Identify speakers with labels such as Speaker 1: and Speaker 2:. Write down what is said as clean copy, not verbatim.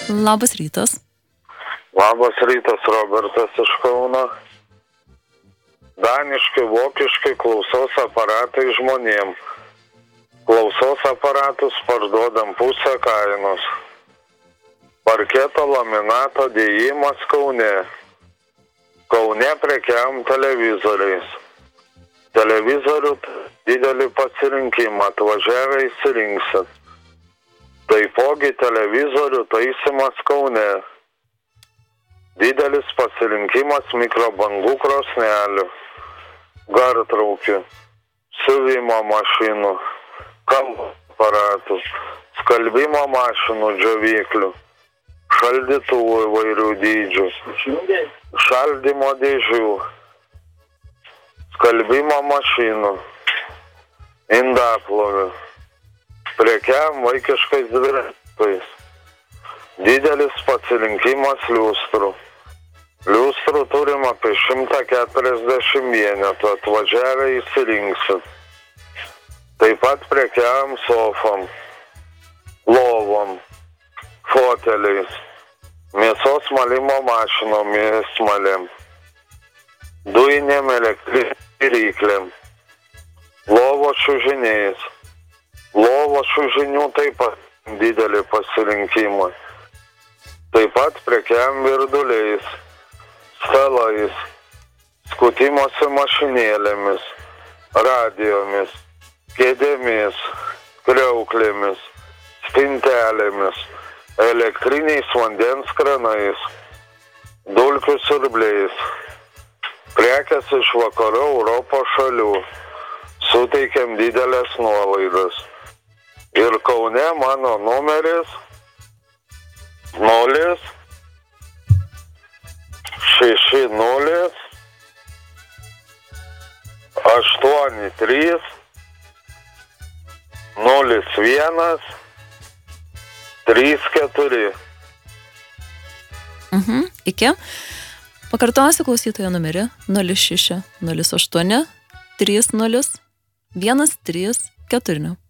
Speaker 1: Labas rytas.
Speaker 2: Labas rytas, Robertas iš Kauno. Daniškai, vokiškai klausos aparatai žmonėm. Klausos aparatus parduodam pusę kainos. Parketo laminato dėjimas Kaune. Kaune prekiaujam televizoriais. Televizorių didelį pasirinkimą, atvažiavę įsirinksit. Taipogi televizorių taisymas Kaune. Didelis pasirinkimas mikrobangų krosnelių, gartraukių, siuvimo mašinų, kalbų aparatų, skalbimo mašinų džiovyklių, šaldytuvų įvairių dydžių, šaldymo dėžių, skalbimo mašinų, indaplovių. Prekiam vaikiškais dviračiais. Didelis pasirinkimas liustrų. Liustrų turim apie 140 vienetų, atvažiavę įsirinksit. Taip pat prekiam sofom, lovom, foteliais, mėsos malimo mašinomis malėm, dujinėm elektrinėm ryklėm, lovos čiužiniais. Lovos čiužinių taip pat didelį pasirinkimą. Taip pat prekiam virduliais, stalais, skutimosi mašinėlėmis, radiomis, kėdėmis, kriauklėmis, spintelėmis, elektriniais vandens kranais, dulkių siurbliais. Prekės iš vakarų Europos šalių. Suteikiam didelės nuolaidas. Ir Kaune mano numeris 0 60 83 01 34.
Speaker 1: Iki. Pakartosiu klausytojo numerį 06 08 30 13 4.